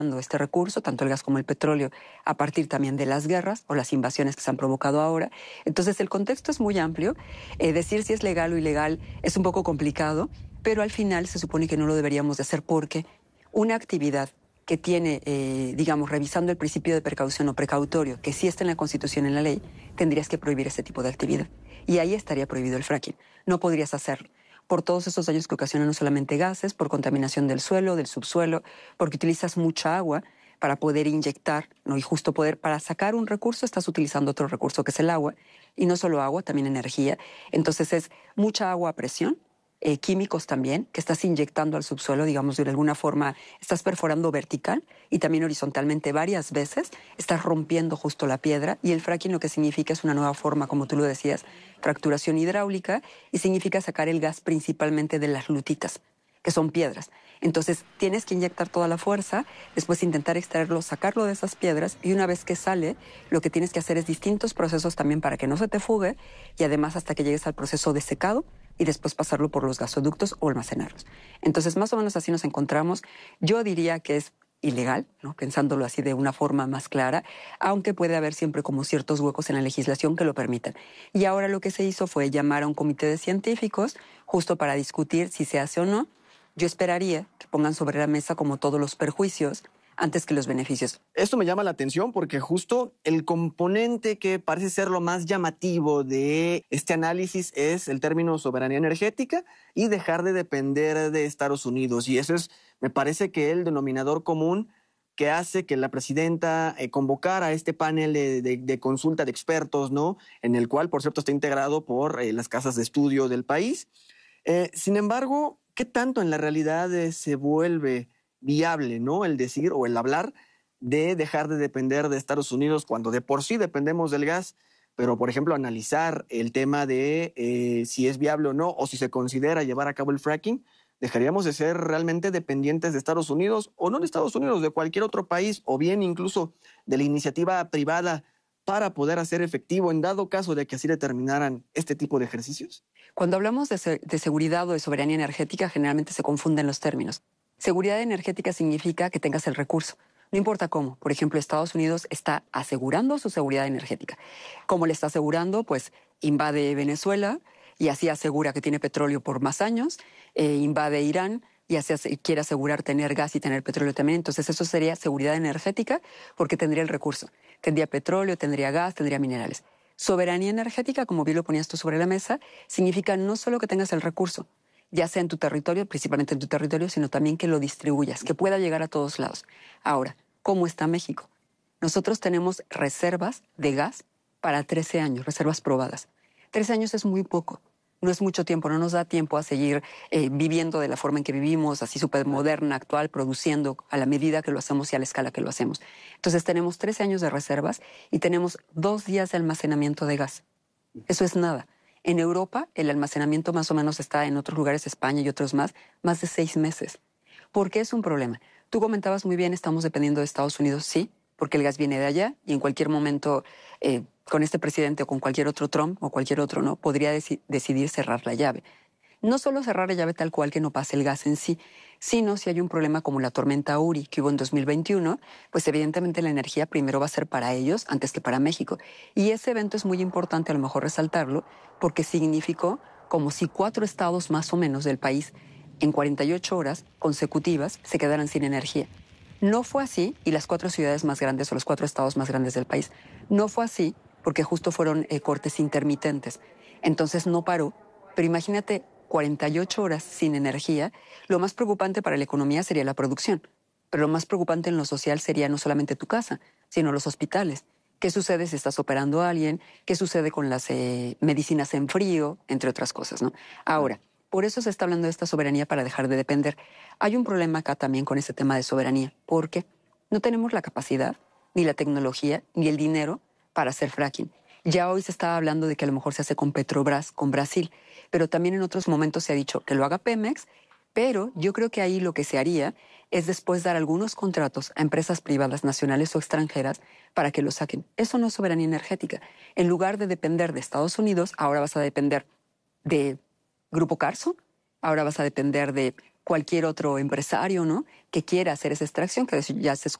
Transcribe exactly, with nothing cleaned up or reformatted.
este recurso, tanto el gas como el petróleo, a partir también de las guerras o las invasiones que se han provocado ahora. Entonces el contexto es muy amplio. Eh, decir si es legal o ilegal es un poco complicado, pero al final se supone que no lo deberíamos de hacer porque una actividad que tiene, eh, digamos, revisando el principio de precaución o precautorio, que sí está en la Constitución, en la ley, tendrías que prohibir ese tipo de actividad. Y ahí estaría prohibido el fracking. No podrías hacerlo por todos esos daños que ocasionan no solamente gases, por contaminación del suelo, del subsuelo, porque utilizas mucha agua para poder inyectar, ¿no? Y justo poder, para sacar un recurso, estás utilizando otro recurso que es el agua, y no solo agua, también energía. Entonces es mucha agua a presión, eh, químicos también, que estás inyectando al subsuelo, digamos, de alguna forma, estás perforando vertical y también horizontalmente varias veces, estás rompiendo justo la piedra, y el fracking lo que significa es una nueva forma, como tú lo decías, fracturación hidráulica, y significa sacar el gas principalmente de las lutitas, que son piedras. Entonces tienes que inyectar toda la fuerza, después intentar extraerlo, sacarlo de esas piedras, y una vez que sale, lo que tienes que hacer es distintos procesos también para que no se te fugue, y además hasta que llegues al proceso de secado, y después pasarlo por los gasoductos o almacenarlos. Entonces, más o menos así nos encontramos. Yo diría que es ilegal, ¿no? Pensándolo así de una forma más clara, aunque puede haber siempre como ciertos huecos en la legislación que lo permitan. Y ahora lo que se hizo fue llamar a un comité de científicos justo para discutir si se hace o no. Yo esperaría que pongan sobre la mesa como todos los perjuicios antes que los beneficios. Esto me llama la atención porque justo el componente que parece ser lo más llamativo de este análisis es el término soberanía energética y dejar de depender de Estados Unidos. Y eso es, me parece que el denominador común que hace que la presidenta eh, convocara a este panel de, de, de consulta de expertos, ¿no? En el cual, por cierto, está integrado por eh, las casas de estudio del país. Eh, sin embargo, ¿qué tanto en la realidad eh, se vuelve viable, ¿no? El decir o el hablar de dejar de depender de Estados Unidos cuando de por sí dependemos del gas, pero, por ejemplo, analizar el tema de eh, si es viable o no, o si se considera llevar a cabo el fracking, dejaríamos de ser realmente dependientes de Estados Unidos, o no de Estados Unidos, de cualquier otro país, o bien incluso de la iniciativa privada para poder hacer efectivo en dado caso de que así determinaran este tipo de ejercicios? Cuando hablamos de, se de seguridad o de soberanía energética, generalmente se confunden los términos. Seguridad energética significa que tengas el recurso, no importa cómo. Por ejemplo, Estados Unidos está asegurando su seguridad energética. ¿Cómo le está asegurando? Pues invade Venezuela y así asegura que tiene petróleo por más años, eh, invade Irán y así quiere asegurar tener gas y tener petróleo también. Entonces eso sería seguridad energética porque tendría el recurso. Tendría petróleo, tendría gas, tendría minerales. Soberanía energética, como bien lo ponías tú sobre la mesa, significa no solo que tengas el recurso, ya sea en tu territorio, principalmente en tu territorio, sino también que lo distribuyas, que pueda llegar a todos lados. Ahora, ¿cómo está México? Nosotros tenemos reservas de gas para trece años, reservas probadas. trece años es muy poco, no es mucho tiempo, no nos da tiempo a seguir eh, viviendo de la forma en que vivimos, así súper moderna, actual, produciendo a la medida que lo hacemos y a la escala que lo hacemos. Entonces tenemos trece años de reservas y tenemos dos días de almacenamiento de gas. Eso es nada. En Europa, el almacenamiento más o menos está en otros lugares, España y otros más, más de seis meses. ¿Por qué es un problema? Tú comentabas muy bien, estamos dependiendo de Estados Unidos, sí, porque el gas viene de allá y en cualquier momento, eh, con este presidente o con cualquier otro Trump o cualquier otro, ¿no? Podría deci decidir cerrar la llave. No solo cerrar la llave tal cual que no pase el gas en sí, sino si hay un problema como la tormenta Uri que hubo en dos mil veintiuno, pues evidentemente la energía primero va a ser para ellos antes que para México. Y ese evento es muy importante a lo mejor resaltarlo porque significó como si cuatro estados más o menos del país en cuarenta y ocho horas consecutivas se quedaran sin energía. No fue así, y las cuatro ciudades más grandes o los cuatro estados más grandes del país, no fue así porque justo fueron eh, cortes intermitentes. Entonces no paró, pero imagínate cuarenta y ocho horas sin energía. Lo más preocupante para la economía sería la producción, pero lo más preocupante en lo social sería no solamente tu casa, sino los hospitales. ¿Qué sucede si estás operando a alguien? ¿Qué sucede con las eh, medicinas en frío? Entre otras cosas, ¿no? Ahora, por eso se está hablando de esta soberanía para dejar de depender. Hay un problema acá también con este tema de soberanía, porque no tenemos la capacidad, ni la tecnología, ni el dinero para hacer fracking. Ya hoy se está hablando de que a lo mejor se hace con Petrobras, con Brasil, pero también en otros momentos se ha dicho que lo haga Pemex, pero yo creo que ahí lo que se haría es después dar algunos contratos a empresas privadas nacionales o extranjeras para que lo saquen. Eso no es soberanía energética. En lugar de depender de Estados Unidos, ahora vas a depender de Grupo Carso, ahora vas a depender de cualquier otro empresario, ¿no?, que quiera hacer esa extracción, que ya se